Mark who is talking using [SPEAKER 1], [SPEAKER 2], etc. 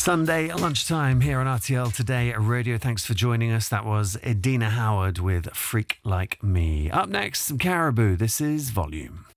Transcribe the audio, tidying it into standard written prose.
[SPEAKER 1] Sunday lunchtime here on RTL Today Radio. Thanks for joining us. That was Edina Howard with Freak Like Me. Up next, some Caribou. This is Volume.